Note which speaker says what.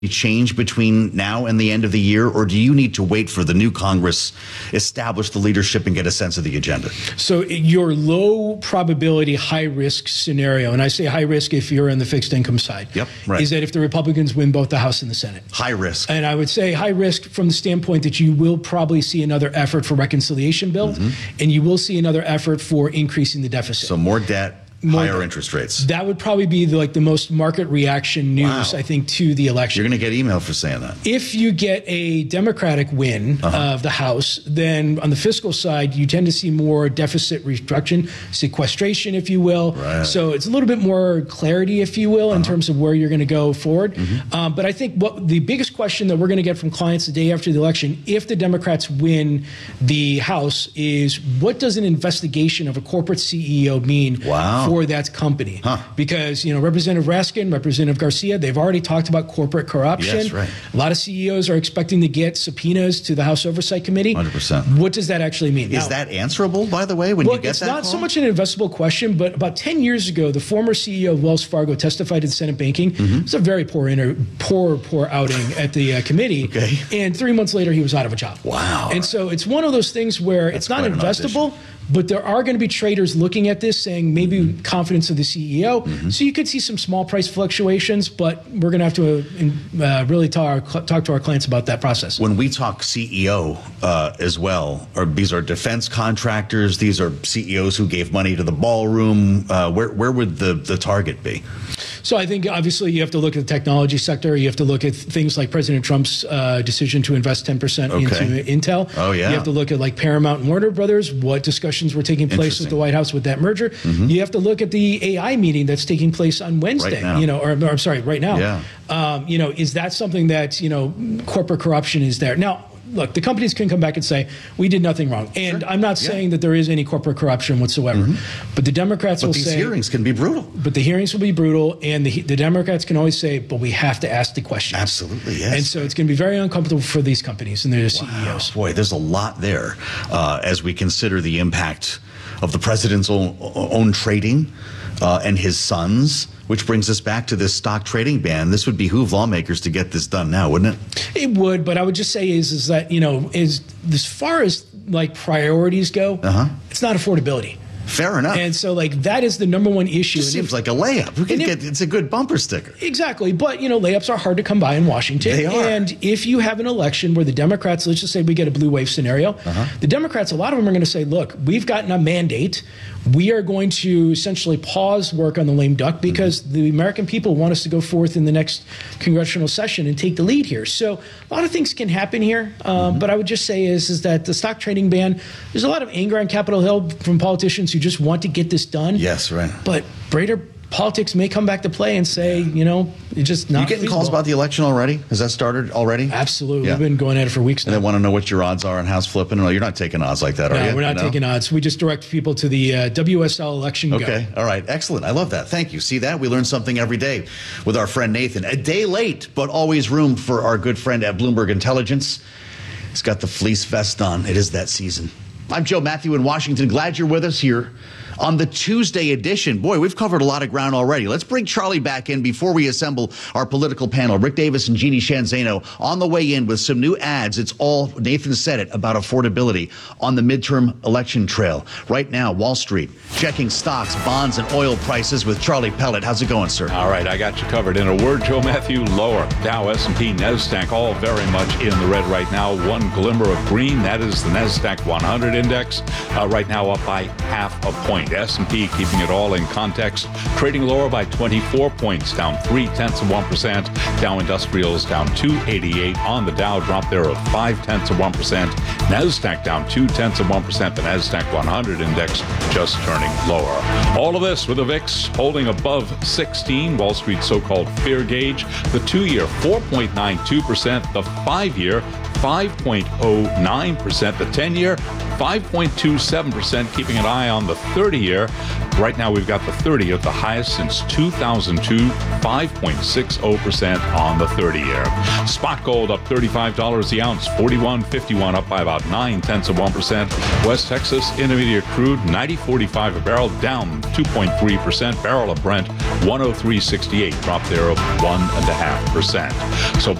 Speaker 1: change between now and the end of the year, or do you need to wait for the new Congress, establish the leadership, and get a sense of the agenda?
Speaker 2: So your low probability, high risk scenario, and I say high risk if you're on the fixed income side, is that if the Republicans win both the House and the Senate.
Speaker 1: High risk. And
Speaker 2: I would say high risk from the standpoint that you will probably see another effort for reconciliation bill, and you will see another effort for increasing the deficit.
Speaker 1: So more debt. Higher interest rates.
Speaker 2: That would probably be the most market reaction news, I think, to the election.
Speaker 1: You're going to get email for saying that.
Speaker 2: If you get a Democratic win of the House, then on the fiscal side, you tend to see more deficit reduction, sequestration, if you will.
Speaker 1: Right.
Speaker 2: So it's a little bit more clarity, if you will, in terms of where you're going to go forward. But I think what the biggest question that we're going to get from clients the day after the election, if the Democrats win the House, is what does an investigation of a corporate CEO mean for that company? Because, Representative Raskin, Representative Garcia, they've already talked about corporate corruption.
Speaker 1: Yes, right.
Speaker 2: A lot of CEOs are expecting to get subpoenas to the House Oversight Committee.
Speaker 1: 100%.
Speaker 2: What does that actually mean?
Speaker 1: Is that answerable, by the way, when you get that
Speaker 2: it's not
Speaker 1: call?
Speaker 2: so much an investable question, but about 10 years ago, the former CEO of Wells Fargo testified to the Senate banking. It was a very poor outing at the committee. And 3 months later, he was out of a job.
Speaker 1: Wow.
Speaker 2: And so it's one of those things where it's not investable, but there are going to be traders looking at this saying maybe confidence of the CEO. So you could see some small price fluctuations, but we're going to have to really talk to our clients about that process.
Speaker 1: When we talk CEO as well, these are defense contractors, these are CEOs who gave money to the ballroom. Where would the target be?
Speaker 2: So I think obviously you have to look at the technology sector. You have to look at things like President Trump's decision to invest 10% into Intel.
Speaker 1: Oh, yeah.
Speaker 2: You have to look at like Paramount and Warner Brothers, what discussions were taking place with the White House with that merger. You have to look at the AI meeting that's taking place on Wednesday, right now.
Speaker 1: Yeah.
Speaker 2: Is that something that, corporate corruption is there? Now, look, the companies can come back and say, we did nothing wrong. And I'm not saying that there is any corporate corruption whatsoever. But the Democrats will say...
Speaker 1: But these hearings can be brutal.
Speaker 2: But the hearings will be brutal, and the Democrats can always say, but we have to ask the questions.
Speaker 1: Absolutely, yes.
Speaker 2: And so it's going to be very uncomfortable for these companies and their CEOs.
Speaker 1: Boy, there's a lot there as we consider the impact of the president's own trading and his sons, which brings us back to this stock trading ban. This would behoove lawmakers to get this done now, wouldn't it?
Speaker 2: It would, but I would just say is that, is as far as like priorities go, it's not affordability.
Speaker 1: Fair enough.
Speaker 2: And so, that is the number one issue.
Speaker 1: It seems like a layup. It's a good bumper sticker.
Speaker 2: Exactly. But, layups are hard to come by in Washington.
Speaker 1: They are.
Speaker 2: And if you have an election where the Democrats, let's just say we get a blue wave scenario, the Democrats, a lot of them are going to say, look, we've gotten a mandate. We are going to essentially pause work on the lame duck because the American people want us to go forth in the next congressional session and take the lead here. So a lot of things can happen here. But I would just say is that the stock trading ban, there's a lot of anger on Capitol Hill from politicians who just want to get this done.
Speaker 1: Yes, right.
Speaker 2: But greater politics may come back to play and say, it's just not
Speaker 1: You getting
Speaker 2: feasible.
Speaker 1: calls about the election already? Has that started already?
Speaker 2: Absolutely. We've been going at it for weeks now.
Speaker 1: And they want to know what your odds are on house flipping? No, you're not taking odds like that, are you?
Speaker 2: No, we're not taking odds. We just direct people to the WSL election go.
Speaker 1: Okay. All right. Excellent. I love that. Thank you. See that? We learn something every day with our friend Nathan. A day late, but always room for our good friend at Bloomberg Intelligence. He's got the fleece vest on. It is that season. I'm Joe Matthew in Washington. Glad you're with us here on the Tuesday edition. Boy, we've covered a lot of ground already. Let's bring Charlie back in before we assemble our political panel. Rick Davis and Jeannie Shanzano on the way in with some new ads. It's all, Nathan said it, about affordability on the midterm election trail. Right now, Wall Street checking stocks, bonds, and oil prices with Charlie Pellet. How's it going, sir?
Speaker 3: All right, I got you covered. In a word, Joe Matthew, lower. Dow, S&P, NASDAQ, all very much in the red right now. One glimmer of green, that is the NASDAQ 100 index, right now up by half a point. S&P keeping it all in context, trading lower by 24 points, down 0.3%. Dow Industrials down 288 on the Dow, drop there of 0.5%. NASDAQ down 0.2%. The NASDAQ 100 index just turning lower. All of this with the VIX holding above 16, Wall Street's so-called fear gauge. The 2-year 4.92%, the 5-year 5.09%, the 10-year 5.27%, keeping an eye on the 30-year. Right now, we've got the 30 at the highest since 2002, 5.60% on the 30-year. Spot gold up $35 the ounce, 41.51, up by about 0.9%. West Texas Intermediate crude, 90.45 a barrel, down 2.3%. Barrel of Brent, 103.68, drop there of 1.5%. So